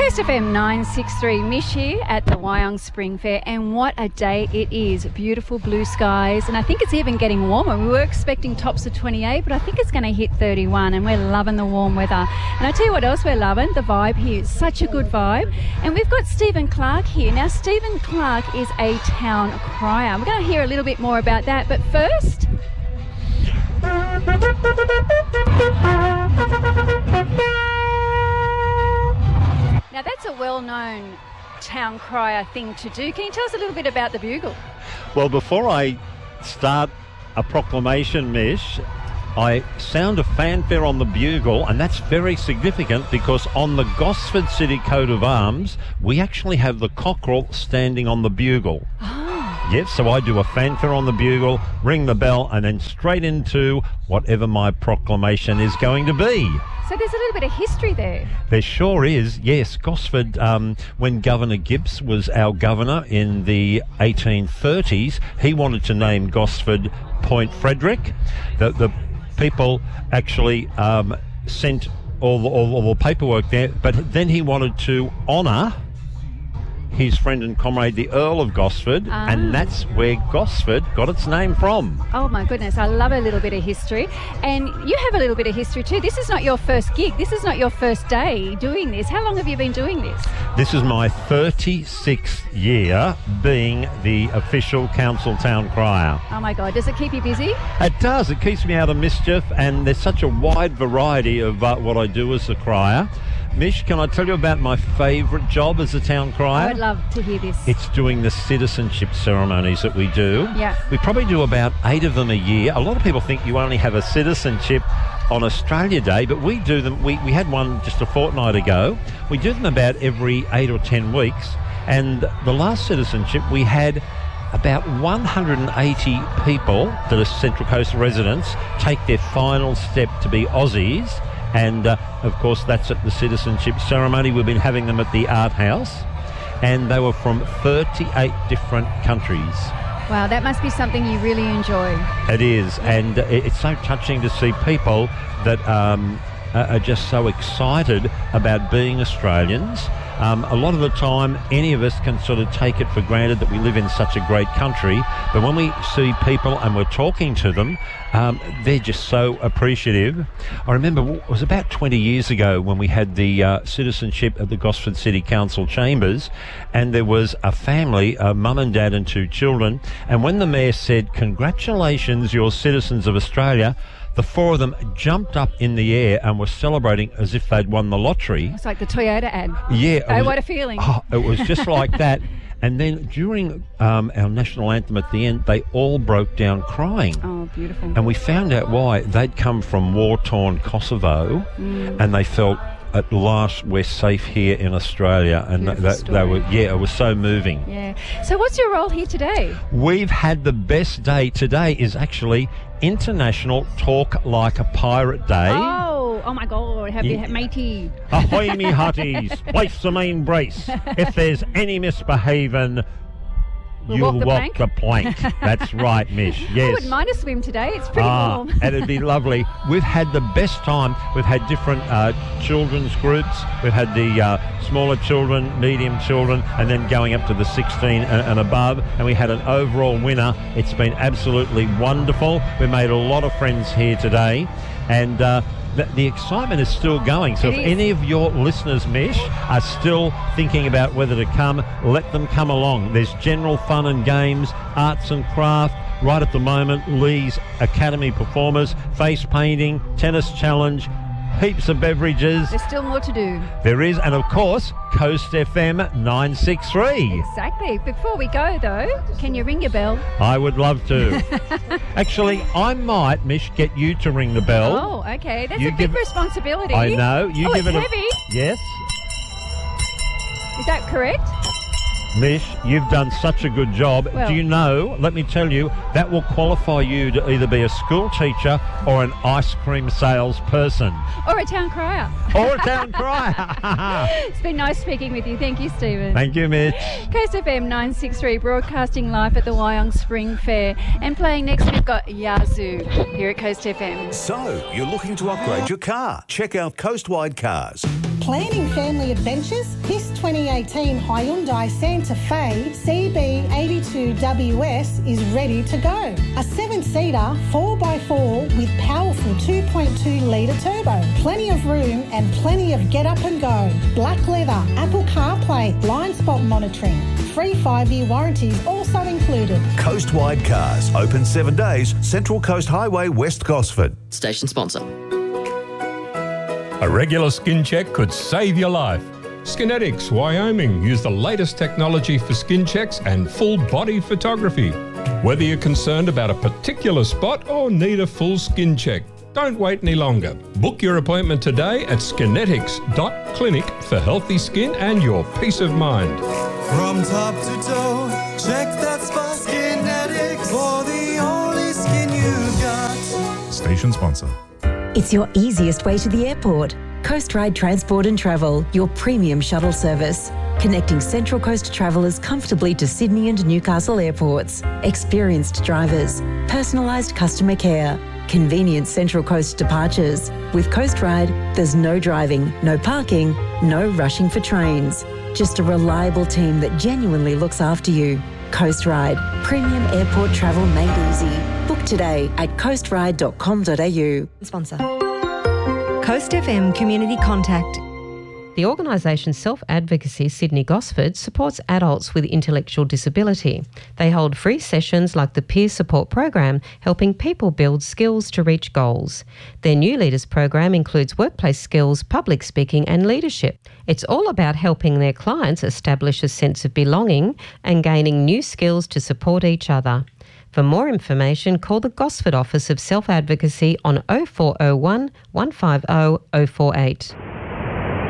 Coast FM 963, Mish here at the Wyong Spring Fair, and what a day it is. Beautiful blue skies, and I think it's even getting warmer. We were expecting tops of 28, but I think it's going to hit 31, and we're loving the warm weather. And I tell you what else we're loving, the vibe here is such a good vibe. And we've got Stephen Clark here. Now, Stephen Clark is a town crier. We're going to hear a little bit more about that, but first... Now, that's a well-known town crier thing to do. Can you tell us a little bit about the bugle? Well, before I start a proclamation, Mish, I sound a fanfare on the bugle, and that's very significant because on the Gosford City coat of arms, we actually have the cockerel standing on the bugle. Yes, so I do a fanfare on the bugle, ring the bell, and then straight into whatever my proclamation is going to be. So there's a little bit of history there. There sure is, yes. Gosford, when Governor Gibbs was our governor in the 1830s, he wanted to name Gosford Point Frederick. The people actually sent all the paperwork there, but then he wanted to honour his friend and comrade, the Earl of Gosford, and that's where Gosford got its name from. Oh my goodness, I love a little bit of history. And you have a little bit of history too. This is not your first gig. This is not your first day doing this. How long have you been doing this? This is my 36th year being the official council town crier. Oh my God, does it keep you busy? It does. It keeps me out of mischief, and there's such a wide variety of what I do as a crier. Mish, can I tell you about my favourite job as a town crier? I would love to hear this. It's doing the citizenship ceremonies that we do. Yeah. We probably do about 8 of them a year. A lot of people think you only have a citizenship on Australia Day, but we do them. We had one just a fortnight ago. We do them about every 8 or 10 weeks. And the last citizenship, we had about 180 people that are Central Coast residents take their final step to be Aussies. And, of course, that's at the citizenship ceremony. We've been having them at the Art House, and they were from 38 different countries. Wow, that must be something you really enjoy. It is, and it's so touching to see people that are just so excited about being Australians. A lot of the time, any of us can sort of take it for granted that we live in such a great country, but when we see people and we're talking to them, they're just so appreciative. I remember it was about 20 years ago when we had the citizenship at the Gosford City Council chambers, and there was a family, a mum and dad and 2 children, and when the mayor said, "Congratulations, you're citizens of Australia," the 4 of them jumped up in the air and were celebrating as if they'd won the lottery. It's like the Toyota ad. Yeah. Oh, what a feeling. Oh, it was just like that. And then during our national anthem at the end, they all broke down crying. Oh, beautiful. And we found out why. They'd come from war-torn Kosovo, and they felt, at last, we're safe here in Australia. And they were, it was so moving. Yeah. So what's your role here today? We've had the best day. Today is actually International Talk Like a Pirate Day. Oh my God, have you had matey? Ahoy me hearties, place the main brace. If there's any misbehaving, you'll walk the plank. That's right, Mish. Yes. I wouldn't mind a swim today. It's pretty warm. And it'd be lovely. We've had the best time. We've had different children's groups. We've had the smaller children, medium children, and then going up to the 16 and above. And we had an overall winner. It's been absolutely wonderful. We made a lot of friends here today. And the excitement is still going. So if any of your listeners, Mish, are still thinking about whether to come, let them come along. There's general fun and games, arts and craft. Right at the moment, Lee's Academy performers, face painting, tennis challenge, heaps of beverages. There's still more to do. There is, and of course, Coast FM 963. Exactly. Before we go, though, can you ring your bell? I would love to. Actually, I might, Mish, get you to ring the bell. Oh, okay. That's a big responsibility. I know. You give it's it heavy. Yes. Is that correct? Mish, you've done such a good job. Well, do you know, let me tell you, that will qualify you to either be a school teacher or an ice cream salesperson. Or a town crier. Or a town crier. It's been nice speaking with you. Thank you, Stephen. Thank you, Mitch. Coast FM 963, broadcasting live at the Wyong Spring Fair. And playing next, we've got Yazoo here at Coast FM. So, you're looking to upgrade your car? Check out Coastwide Cars. Planning family adventures? This 2018 Hyundai Santa Fe CB82WS is ready to go. A 7-seater 4x4 with powerful 2.2 litre turbo. Plenty of room and plenty of get up and go. Black leather, Apple CarPlay, blind spot monitoring. Free 5-year warranties also included. Coastwide Cars, open 7 days, Central Coast Highway, West Gosford. Station sponsor. A regular skin check could save your life. Skinetics, Wyoming, use the latest technology for skin checks and full body photography. Whether you're concerned about a particular spot or need a full skin check, don't wait any longer. Book your appointment today at skinetics.clinic for healthy skin and your peace of mind. From top to toe, check that spot. Skinetics, for the only skin you've got. Station sponsor. It's your easiest way to the airport. Coast Ride Transport and Travel, your premium shuttle service. Connecting Central Coast travellers comfortably to Sydney and Newcastle airports. Experienced drivers, personalised customer care, convenient Central Coast departures. With Coast Ride, there's no driving, no parking, no rushing for trains. Just a reliable team that genuinely looks after you. Coast Ride, premium airport travel made easy. Book today at coastride.com.au. Sponsor. Coast FM Community Contact. The organisation Self Advocacy Sydney Gosford supports adults with intellectual disability. They hold free sessions like the Peer Support Program, helping people build skills to reach goals. Their New Leaders program includes workplace skills, public speaking and leadership. It's all about helping their clients establish a sense of belonging and gaining new skills to support each other. For more information, call the Gosford office of Self Advocacy on 0401 150 048.